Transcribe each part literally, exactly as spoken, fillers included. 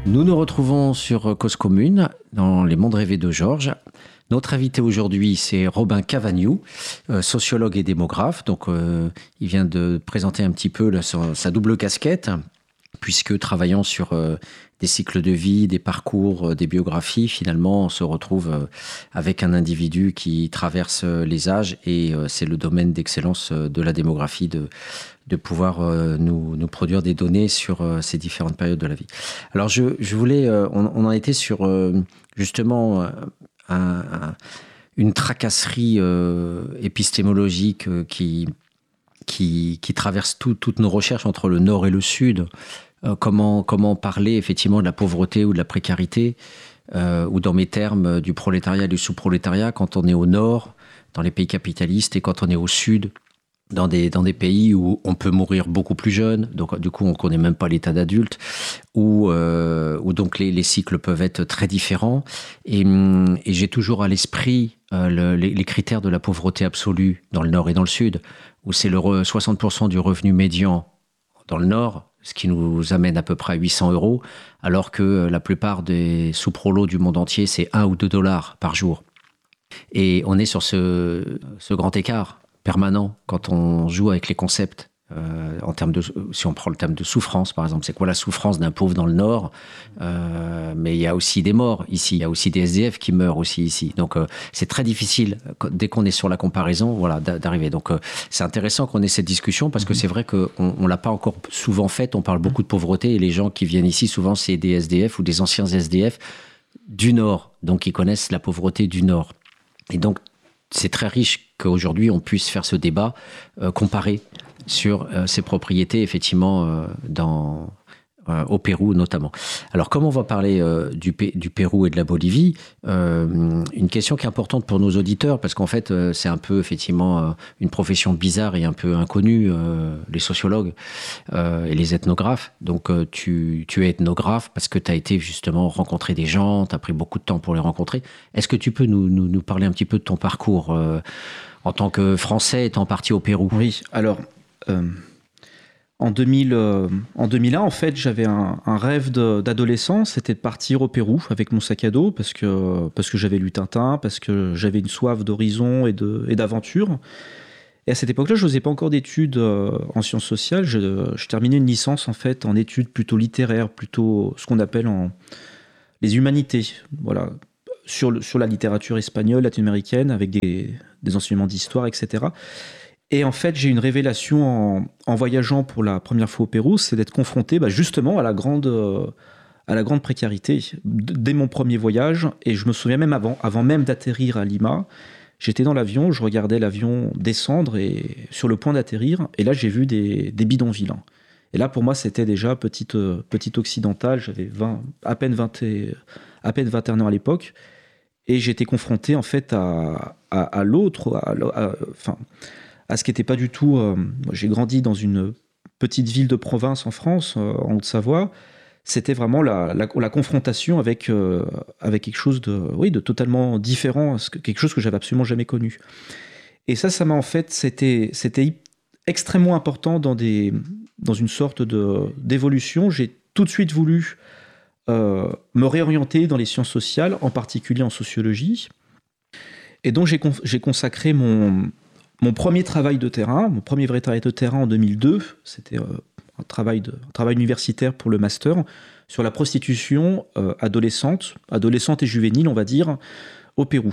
Nous nous retrouvons sur Cause Commune, dans les mondes rêvés de Georges. Notre invité aujourd'hui, c'est Robin Cavagnoux, euh, sociologue et démographe. Donc, euh, il vient de présenter un petit peu là, sa, sa double casquette, puisque travaillant sur euh, des cycles de vie, des parcours, euh, des biographies, finalement, on se retrouve euh, avec un individu qui traverse euh, les âges, et euh, c'est le domaine d'excellence euh, de la démographie de de pouvoir euh, nous, nous produire des données sur euh, ces différentes périodes de la vie. Alors, je, je voulais... Euh, on, on en était sur, euh, justement, euh, un, un, une tracasserie euh, épistémologique euh, qui, qui, qui traverse tout, toutes nos recherches entre le Nord et le Sud. Euh, comment, comment parler, effectivement, de la pauvreté ou de la précarité, euh, ou dans mes termes, du prolétariat et du sous-prolétariat, quand on est au Nord, dans les pays capitalistes, et quand on est au Sud, dans des, dans des pays où on peut mourir beaucoup plus jeune, donc du coup on ne connaît même pas l'état d'adulte, où, euh, où donc les, les cycles peuvent être très différents. Et, et j'ai toujours à l'esprit euh, le, les, les critères de la pauvreté absolue dans le Nord et dans le Sud, où c'est le re, soixante pour cent du revenu médian dans le Nord, ce qui nous amène à peu près à huit cents euros, alors que la plupart des sous-prolos du monde entier, c'est un ou deux dollars par jour. Et on est sur ce, ce grand écart permanent quand on joue avec les concepts euh, en termes de, si on prend le terme de souffrance par exemple, c'est quoi la souffrance d'un pauvre dans le Nord, euh, mais il y a aussi des morts ici, il y a aussi des S D F qui meurent aussi ici, donc euh, c'est très difficile dès qu'on est sur la comparaison, voilà, d'arriver. Donc euh, c'est intéressant qu'on ait cette discussion parce que c'est vrai qu'on on l'a pas encore souvent faite. On parle beaucoup de pauvreté et les gens qui viennent ici souvent c'est des S D F ou des anciens S D F du Nord, donc ils connaissent la pauvreté du Nord, et donc c'est très riche qu'aujourd'hui on puisse faire ce débat euh, comparé sur euh, ces propriétés effectivement euh, dans, euh, au Pérou notamment. Alors comme on va parler euh, du, du Pérou et de la Bolivie, euh, une question qui est importante pour nos auditeurs parce qu'en fait euh, c'est un peu effectivement euh, une profession bizarre et un peu inconnue, euh, les sociologues euh, et les ethnographes. Donc euh, tu, tu es ethnographe parce que tu as été justement rencontrer des gens, tu as pris beaucoup de temps pour les rencontrer. Est-ce que tu peux nous, nous, nous parler un petit peu de ton parcours euh, en tant que Français étant parti au Pérou? Oui, alors euh, en, deux mille, euh, en deux mille un, en fait, j'avais un, un rêve de, d'adolescent, c'était de partir au Pérou avec mon sac à dos parce que, parce que j'avais lu Tintin, parce que j'avais une soif d'horizon et, de, et d'aventure. Et à cette époque-là, je ne faisais pas encore d'études euh, en sciences sociales, je, je terminais une licence en fait en études plutôt littéraires, plutôt ce qu'on appelle en, les humanités, voilà, sur, le, sur la littérature espagnole, latino-américaine, avec des, des enseignements d'histoire, et cetera. Et en fait, j'ai eu une révélation en, en voyageant pour la première fois au Pérou, c'est d'être confronté bah, justement à la, grande, euh, à la grande précarité dès mon premier voyage. Et je me souviens même avant, avant même d'atterrir à Lima, j'étais dans l'avion, je regardais l'avion descendre et sur le point d'atterrir, et là j'ai vu des, des bidonvilles. Et là pour moi c'était déjà petite, euh, petite occidentale, j'avais vingt, à peine vingt et, à peine vingt et un ans à l'époque, et j'étais confronté en fait à, à, à l'autre, à, à, enfin, à ce qui n'était pas du tout... Euh, j'ai grandi dans une petite ville de province en France, euh, en Haute-Savoie. C'était vraiment la, la, la confrontation avec, euh, avec quelque chose de, oui, de totalement différent, quelque chose que j'avais absolument jamais connu. Et ça, ça m'a en fait... C'était, c'était extrêmement important dans, des, dans une sorte de, d'évolution. J'ai tout de suite voulu euh, me réorienter dans les sciences sociales, en particulier en sociologie. Et donc, j'ai, con, j'ai consacré mon... Mon premier travail de terrain, mon premier vrai travail de terrain en deux mille deux, c'était euh, un, travail de, un travail universitaire pour le master, sur la prostitution euh, adolescente, adolescente et juvénile, on va dire, au Pérou.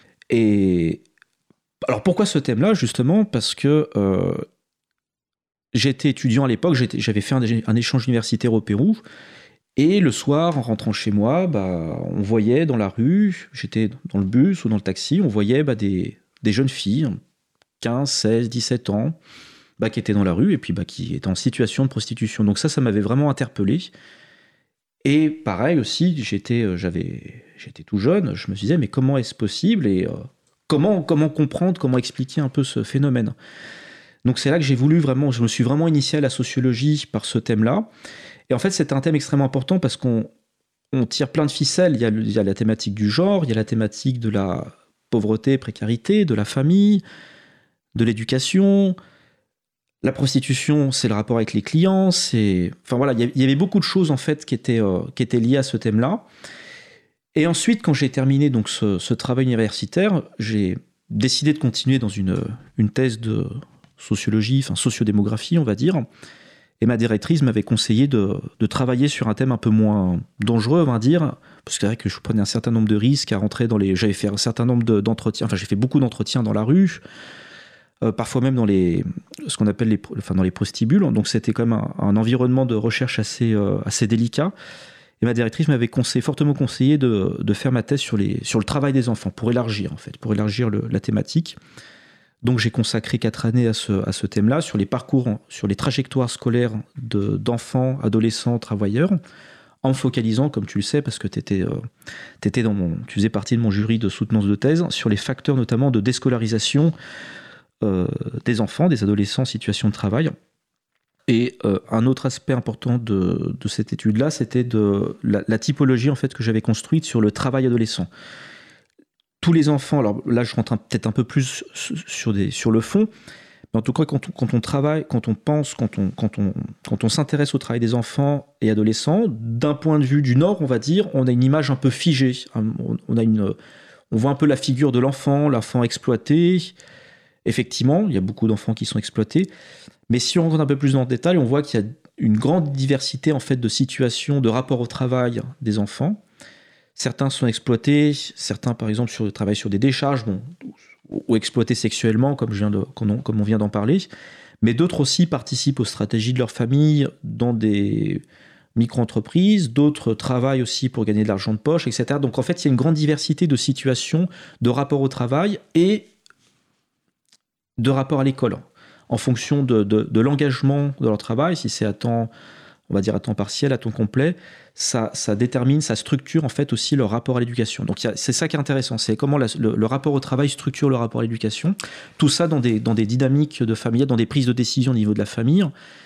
Et alors pourquoi ce thème-là? Justement parce que euh, j'étais étudiant à l'époque, j'étais, j'avais fait un, un échange universitaire au Pérou, et le soir, en rentrant chez moi, bah, on voyait dans la rue, j'étais dans le bus ou dans le taxi, on voyait bah, des, des jeunes filles, quinze, seize, dix-sept ans, bah, qui étaient dans la rue et puis bah, qui étaient en situation de prostitution. Donc ça, ça m'avait vraiment interpellé. Et pareil aussi, j'étais, j'avais, j'étais tout jeune, je me disais, mais comment est-ce possible et euh, comment, comment comprendre, comment expliquer un peu ce phénomène? Donc c'est là que j'ai voulu vraiment, je me suis vraiment initié à la sociologie par ce thème-là. Et en fait, c'est un thème extrêmement important parce qu'on on tire plein de ficelles. Il y a, il y a la thématique du genre, il y a la thématique de la pauvreté, précarité, de la famille, de l'éducation, La prostitution, c'est le rapport avec les clients. C'est, enfin voilà, il y avait beaucoup de choses en fait qui étaient euh, qui étaient liées à ce thème-là. Et ensuite, quand j'ai terminé donc ce, ce travail universitaire, j'ai décidé de continuer dans une une thèse de sociologie, enfin sociodémographie, on va dire. Et ma directrice m'avait conseillé de, de travailler sur un thème un peu moins dangereux, on va dire, parce que c'est vrai que je prenais un certain nombre de risques à rentrer dans les... J'avais fait un certain nombre de, d'entretiens, enfin j'ai fait beaucoup d'entretiens dans la rue, euh, parfois même dans les, ce qu'on appelle les, enfin dans les prostibules, donc c'était quand même un, un environnement de recherche assez, euh, assez délicat. Et ma directrice m'avait conseillé, fortement conseillé de, de faire ma thèse sur, les, sur le travail des enfants, pour élargir en fait, pour élargir le, la thématique. Donc j'ai consacré quatre années à ce, à ce thème-là, sur les parcours, sur les trajectoires scolaires de, d'enfants, adolescents, travailleurs, en me focalisant, comme tu le sais, parce que t'étais, euh, t'étais dans mon, tu faisais partie de mon jury de soutenance de thèse, sur les facteurs notamment de déscolarisation euh, des enfants, des adolescents en situation de travail. Et euh, un autre aspect important de, de cette étude-là, c'était de la, la typologie en fait, que j'avais construite sur le travail adolescent. Tous les enfants, alors là je rentre un, peut-être un peu plus sur, des, sur le fond, mais en tout cas quand on, quand on travaille, quand on pense, quand on, quand on, quand on s'intéresse au travail des enfants et adolescents, d'un point de vue du Nord, on va dire, on a une image un peu figée. On, on, a une, on voit un peu la figure de l'enfant, l'enfant exploité. Effectivement, il y a beaucoup d'enfants qui sont exploités, mais si on rentre un peu plus dans le détail, on voit qu'il y a une grande diversité en fait, de situations, de rapports au travail des enfants. Certains sont exploités, certains par exemple sur, travaillent sur des décharges, bon, ou, ou exploités sexuellement, comme, je viens de, comme, on, comme on vient d'en parler, mais d'autres aussi participent aux stratégies de leur famille dans des micro-entreprises, d'autres travaillent aussi pour gagner de l'argent de poche, et cetera. Donc en fait, il y a une grande diversité de situations, de rapports au travail et de rapports à l'école, en fonction de, de, de l'engagement de leur travail, si c'est à temps, on va dire à temps partiel, à temps complet, ça, ça détermine, ça structure en fait aussi leur rapport à l'éducation. Donc y a, c'est ça qui est intéressant, c'est comment la, le, le rapport au travail structure le rapport à l'éducation. Tout ça dans des, dans des dynamiques de famille, dans des prises de décision au niveau de la famille.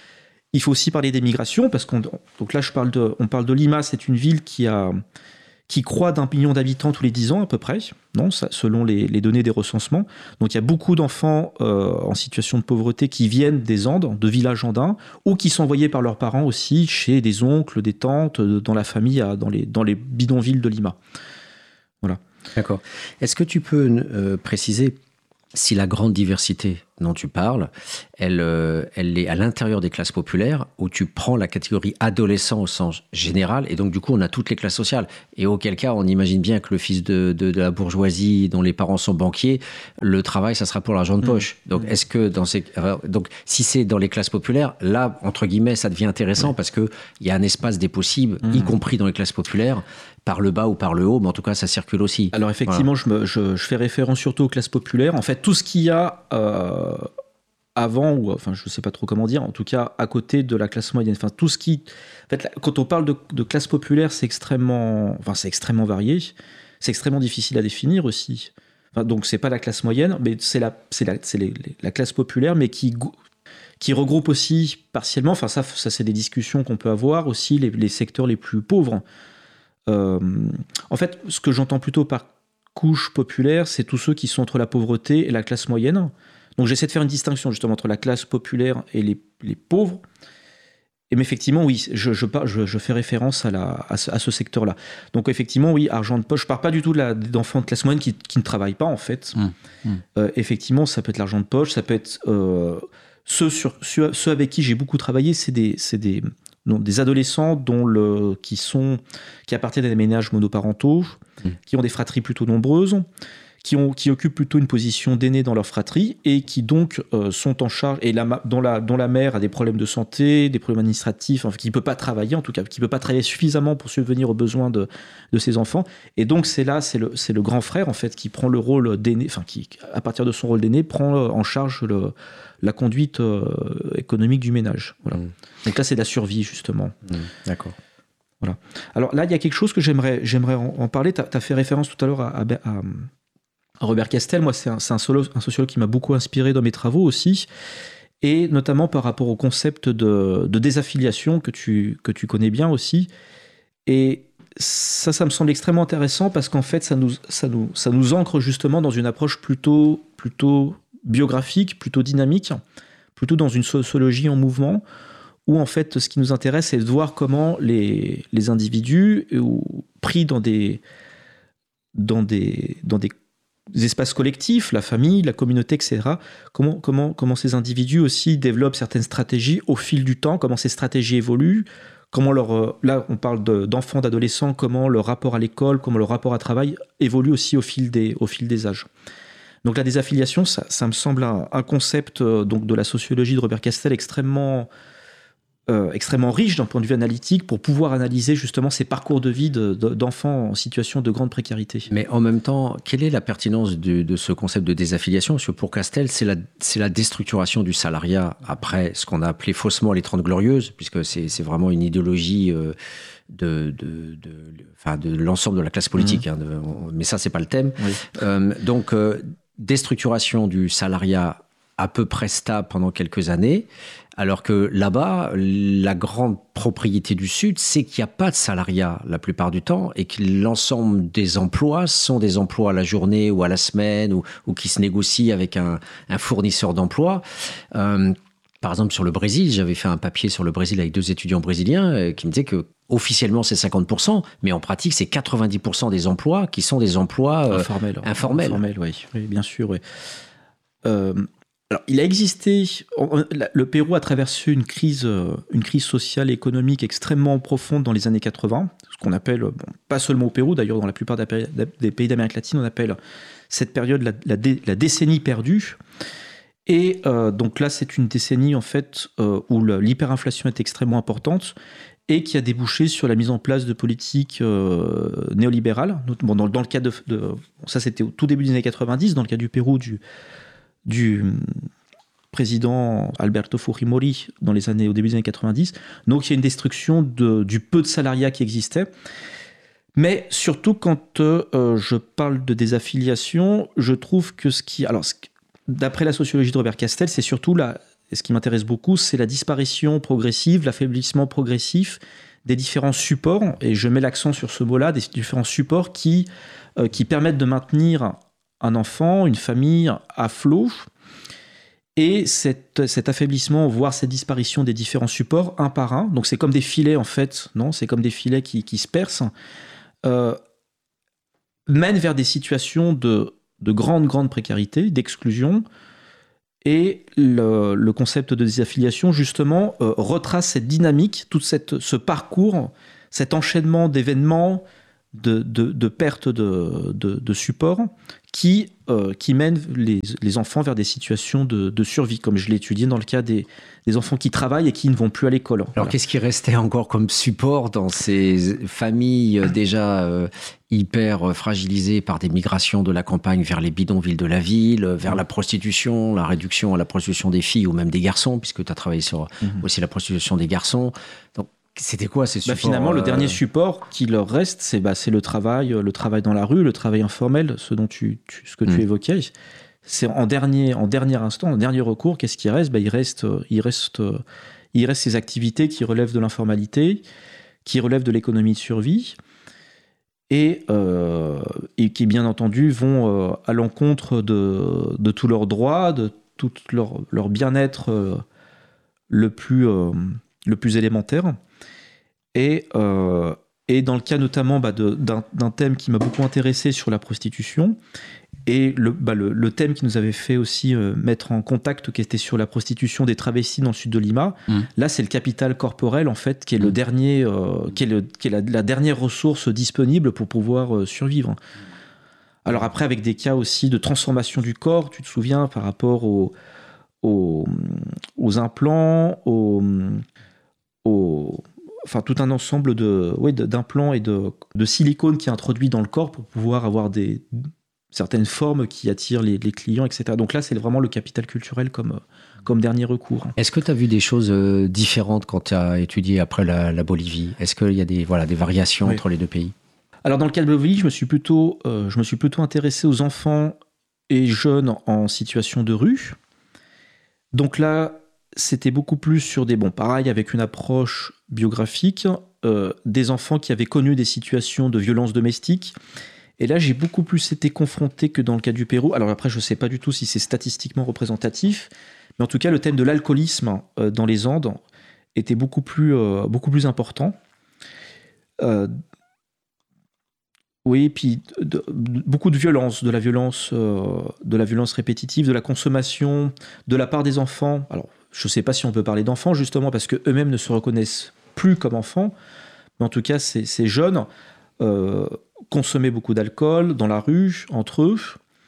Il faut aussi parler des migrations, parce qu'on donc là je parle de, on parle de Lima, c'est une ville qui a qui croît d'un million d'habitants tous les dix ans à peu près, non, ça, selon les, les données des recensements. Donc il y a beaucoup d'enfants euh, en situation de pauvreté qui viennent des Andes, de villages andins, ou qui sont envoyés par leurs parents aussi chez des oncles, des tantes, dans la famille, dans les, dans les bidonvilles de Lima. Voilà. D'accord. Est-ce que tu peux euh, préciser si la grande diversité dont tu parles, elle, euh, elle est à l'intérieur des classes populaires, où tu prends la catégorie adolescent au sens général, et donc du coup on a toutes les classes sociales, et auquel cas on imagine bien que le fils de, de, de la bourgeoisie dont les parents sont banquiers, le travail ça sera pour l'argent de poche. Mmh. Donc est-ce que dans ces, donc si c'est dans les classes populaires, là entre guillemets ça devient intéressant, mmh. parce que il y a un espace des possibles, mmh. y compris dans les classes populaires, par le bas ou par le haut, mais en tout cas ça circule aussi. Alors effectivement, voilà. je, me, je, je fais référence surtout aux classes populaires. En fait, tout ce qu'il y a euh, avant, ou enfin je ne sais pas trop comment dire, en tout cas à côté de la classe moyenne, enfin tout ce qui... En fait, quand on parle de, de classe populaire, c'est extrêmement, enfin, c'est extrêmement varié, c'est extrêmement difficile à définir aussi. Enfin, donc c'est pas la classe moyenne, mais c'est la, c'est la, c'est les, la classe populaire, mais qui... qui regroupe aussi partiellement, enfin ça, ça c'est des discussions qu'on peut avoir aussi, les, les secteurs les plus pauvres. Euh, en fait, ce que j'entends plutôt par couche populaire, c'est tous ceux qui sont entre la pauvreté et la classe moyenne. Donc j'essaie de faire une distinction justement entre la classe populaire et les, les pauvres. Et mais effectivement, oui, je, je, je, je fais référence à, la, à, ce, à ce secteur-là. Donc effectivement, oui, argent de poche. Je ne parle pas du tout de la, d'enfants de classe moyenne qui, qui ne travaillent pas, en fait. Mmh, mmh. Euh, effectivement, ça peut être l'argent de poche, ça peut être... Euh, ceux, sur, ceux, ceux avec qui j'ai beaucoup travaillé, c'est des... C'est des Donc, des adolescents dont le, qui, sont, qui appartiennent à des ménages monoparentaux, mmh. qui ont des fratries plutôt nombreuses, qui, ont, qui occupent plutôt une position d'aîné dans leur fratrie et qui donc euh, sont en charge, et la, dont, la, dont la mère a des problèmes de santé, des problèmes administratifs, enfin, qui ne peut pas travailler en tout cas, qui ne peut pas travailler suffisamment pour subvenir aux besoins de, de ses enfants. Et donc c'est là, c'est le, c'est le grand frère en fait qui prend le rôle d'aîné, enfin qui, à partir de son rôle d'aîné, prend en charge le... la conduite euh, économique du ménage. Voilà. Mmh. Donc là, c'est de la survie, justement. Mmh. D'accord. Voilà. Alors là, il y a quelque chose que j'aimerais, j'aimerais en, en parler. Tu as fait référence tout à l'heure à, à, à, à Robert Castel. Moi, c'est, un, c'est un, solo, un sociologue qui m'a beaucoup inspiré dans mes travaux aussi, et notamment par rapport au concept de, de désaffiliation que tu, que tu connais bien aussi. Et ça, ça me semble extrêmement intéressant parce qu'en fait, ça nous, ça nous, ça nous ancre justement dans une approche plutôt... plutôt biographique, plutôt dynamique, plutôt dans une sociologie en mouvement, où en fait, ce qui nous intéresse, c'est de voir comment les, les individus, ou, pris dans des, dans, des, dans des espaces collectifs, la famille, la communauté, et cetera, comment, comment, comment ces individus aussi développent certaines stratégies au fil du temps, comment ces stratégies évoluent, comment leur, là on parle de, d'enfants, d'adolescents, comment leur rapport à l'école, comment leur rapport à travail évolue aussi au fil des, au fil des âges. Donc la désaffiliation, ça, ça me semble un, un concept euh, donc de la sociologie de Robert Castel extrêmement... Euh, extrêmement riche d'un point de vue analytique pour pouvoir analyser justement ces parcours de vie de, de, d'enfants en situation de grande précarité. Mais en même temps, quelle est la pertinence de, de ce concept de désaffiliation ? Parce que pour Castel, c'est la, c'est la déstructuration du salariat après ce qu'on a appelé faussement les Trente Glorieuses, puisque c'est, c'est vraiment une idéologie euh, de, de, de, enfin de l'ensemble de la classe politique. Mmh. Hein, de, mais ça, c'est pas le thème. Oui. Euh, donc, euh, déstructuration du salariat à peu près stable pendant quelques années. Alors que là-bas, la grande propriété du Sud, c'est qu'il n'y a pas de salariat la plupart du temps et que l'ensemble des emplois sont des emplois à la journée ou à la semaine ou, ou qui se négocient avec un, un fournisseur d'emploi. Euh, par exemple, sur le Brésil, j'avais fait un papier sur le Brésil avec deux étudiants brésiliens euh, qui me disaient que officiellement c'est cinquante pour cent, mais en pratique c'est quatre-vingt-dix pour cent des emplois qui sont des emplois euh, informels. Informels, informels oui. oui, bien sûr. Oui. Euh, Alors, il a existé, le Pérou a traversé une crise, une crise sociale et économique extrêmement profonde dans les années quatre-vingts, ce qu'on appelle, bon, pas seulement au Pérou, d'ailleurs dans la plupart des pays d'Amérique latine, on appelle cette période la, la, dé, la décennie perdue. Et euh, donc là, c'est une décennie en fait euh, où le, l'hyperinflation est extrêmement importante et qui a débouché sur la mise en place de politiques euh, néolibérales. Bon, dans, dans le cas de, de, ça c'était au tout début des années quatre-vingt-dix, dans le cas du Pérou, du du président Alberto Fujimori dans les années, au début des années quatre-vingt-dix. Donc il y a une destruction de, du peu de salariat qui existait. Mais surtout quand euh, je parle de désaffiliation, je trouve que ce qui... Alors, ce, d'après la sociologie de Robert Castel, c'est surtout, la, et ce qui m'intéresse beaucoup, c'est la disparition progressive, l'affaiblissement progressif des différents supports, et je mets l'accent sur ce mot-là, des différents supports qui, euh, qui permettent de maintenir un enfant, une famille à flot, et cet, cet affaiblissement, voire cette disparition des différents supports, un par un, donc c'est comme des filets en fait, non, c'est comme des filets qui, qui se percent, euh, mène vers des situations de, de grande, grande précarité, d'exclusion, et le, le concept de désaffiliation, justement, euh, retrace cette dynamique, tout cette, ce parcours, cet enchaînement d'événements, de, de, de perte de, de, de support, qui, euh, qui mènent les, les enfants vers des situations de, de survie, comme je l'ai étudié dans le cas des, des enfants qui travaillent et qui ne vont plus à l'école. Alors, voilà. Qu'est-ce qui restait encore comme support dans ces familles euh, déjà euh, hyper fragilisées par des migrations de la campagne vers les bidonvilles de la ville, vers la prostitution, la réduction à la prostitution des filles ou même des garçons, puisque tu as travaillé sur mm-hmm. aussi la prostitution des garçons. Donc, c'était quoi ces supports ? Bah finalement, le dernier support qui leur reste, c'est, bah, c'est le travail, le travail dans la rue, le travail informel, ce dont tu, tu ce que mmh. tu évoquais. C'est en dernier, en dernier instant, en dernier recours, qu'est-ce qui reste ? Bah, il reste, il reste, il reste ces activités qui relèvent de l'informalité, qui relèvent de l'économie de survie, et, euh, et qui, bien entendu, vont euh, à l'encontre de, de tous leurs droits, de tout leur, leur bien-être euh, le plus, euh, le plus élémentaire. Et, euh, et dans le cas notamment bah, de, d'un, d'un thème qui m'a beaucoup intéressé sur la prostitution, et le, bah, le, le thème qui nous avait fait aussi euh, mettre en contact, qui était sur la prostitution des travestis dans le sud de Lima, mmh. là c'est le capital corporel en fait, qui est, le mmh. dernier, euh, qui est, le, qui est la, la dernière ressource disponible pour pouvoir euh, survivre. Alors après, avec des cas aussi de transformation du corps, tu te souviens par rapport aux, aux, aux implants, aux... aux enfin tout un ensemble de, ouais, d'implants et de, de silicone qui est introduit dans le corps pour pouvoir avoir des, certaines formes qui attirent les, les clients, et cetera. Donc là, c'est vraiment le capital culturel comme, comme dernier recours. Est-ce que tu as vu des choses différentes quand tu as étudié après la, la Bolivie ? Est-ce qu'il y a des, voilà, des variations oui. entre les deux pays ? Alors dans le cas de Bolivie, je me suis plutôt, euh, je me suis plutôt intéressé aux enfants et jeunes en situation de rue. Donc là, c'était beaucoup plus sur des... Bon, pareil, avec une approche biographique, euh, des enfants qui avaient connu des situations de violence domestique. Et là, j'ai beaucoup plus été confronté que dans le cas du Pérou. Alors après, je ne sais pas du tout si c'est statistiquement représentatif, Mais en tout cas, le thème de l'alcoolisme euh, dans les Andes était beaucoup plus, euh, beaucoup plus important. Euh, oui, puis de, de, beaucoup de violence, de la violence, euh, de la violence répétitive, de la consommation de la part des enfants. Alors, je ne sais pas si on peut parler d'enfants, justement, parce qu'eux-mêmes ne se reconnaissent plus comme enfants. Mais en tout cas, ces, ces jeunes euh, consommaient beaucoup d'alcool dans la rue, entre eux.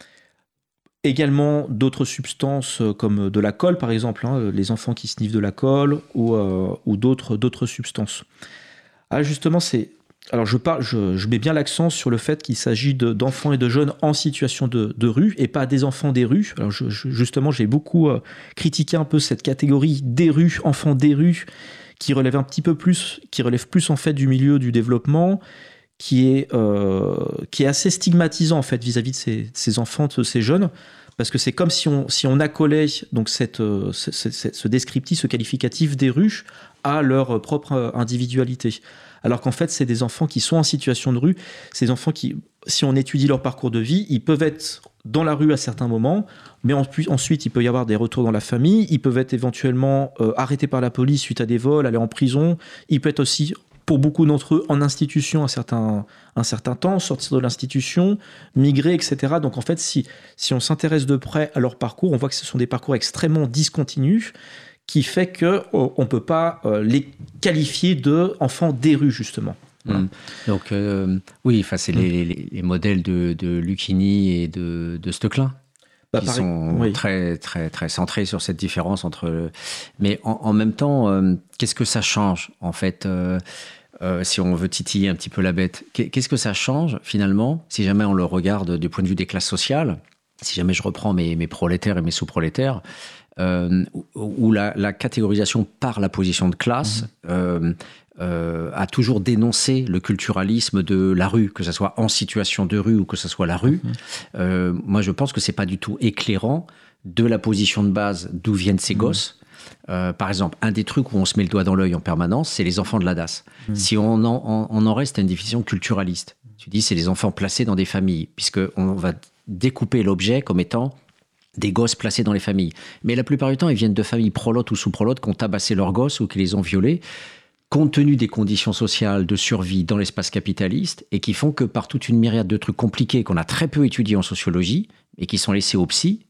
Également d'autres substances comme de la colle, par exemple, hein, les enfants qui sniffent de la colle ou, euh, ou d'autres, d'autres substances. Ah, justement, c'est... Alors, je, parle, je, je mets bien l'accent sur le fait qu'il s'agit de, d'enfants et de jeunes en situation de, de rue et pas des enfants des rues. Alors, je, je, justement, j'ai beaucoup euh, critiqué un peu cette catégorie des rues, enfants des rues, qui relève un petit peu plus, qui relève plus en fait du milieu du développement, qui est, euh, qui est assez stigmatisant en fait vis-à-vis de ces, ces enfants, de ces jeunes, parce que c'est comme si on, si on accolait donc cette, euh, ce, ce, ce descriptif, ce qualificatif des rues à leur propre individualité. Alors qu'en fait, c'est des enfants qui sont en situation de rue, ces enfants qui, si on étudie leur parcours de vie, ils peuvent être dans la rue à certains moments, mais en, ensuite, il peut y avoir des retours dans la famille, ils peuvent être éventuellement euh, arrêtés par la police suite à des vols, aller en prison, ils peuvent être aussi, pour beaucoup d'entre eux, en institution un certain, un certain temps, sortir de l'institution, migrer, et cetera. Donc en fait, si, si on s'intéresse de près à leur parcours, on voit que ce sont des parcours extrêmement discontinus, qui fait qu'on ne peut pas euh, les qualifier d'enfants des rues, justement. Voilà. Mmh. Donc, euh, oui, c'est mmh. les, les, les modèles de, de Lucchini et de, de Steclin bah, qui pareil, sont oui. très, très, très centrés sur cette différence entre... Mais en, en même temps, euh, qu'est-ce que ça change, en fait euh, euh, si on veut titiller un petit peu la bête, qu'est-ce que ça change, finalement, si jamais on le regarde du point de vue des classes sociales, si jamais je reprends mes, mes prolétaires et mes sous-prolétaires, Euh, où la, la catégorisation par la position de classe mmh. euh, euh, a toujours dénoncé le culturalisme de la rue, que ce soit en situation de rue ou que ce soit la rue. Mmh. Euh, moi, je pense que c'est pas du tout éclairant de la position de base d'où viennent ces mmh. gosses. Euh, par exemple, un des trucs où on se met le doigt dans l'œil en permanence, c'est les enfants de la D A S. Mmh. Si on en, on, on en reste à une définition culturaliste, tu dis c'est les enfants placés dans des familles, puisqu'on va découper l'objet comme étant des gosses placés dans les familles. Mais la plupart du temps, ils viennent de familles prolotes ou sous-prolotes qui ont tabassé leurs gosses ou qui les ont violés, compte tenu des conditions sociales de survie dans l'espace capitaliste, et qui font que par toute une myriade de trucs compliqués qu'on a très peu étudiés en sociologie, et qui sont laissés aux psys,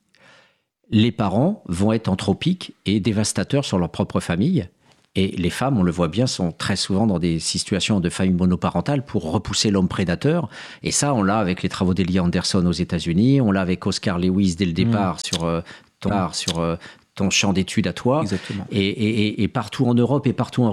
les parents vont être anthropiques et dévastateurs sur leur propre famille. Et les femmes, on le voit bien, sont très souvent dans des situations de famille monoparentale pour repousser l'homme prédateur. Et ça, on l'a avec les travaux d'Elia Anderson aux États-Unis, on l'a avec Oscar Lewis dès le départ mmh. sur, euh, ton, mmh. sur euh, ton champ d'études à toi. Exactement. Et, et, et partout en Europe et partout en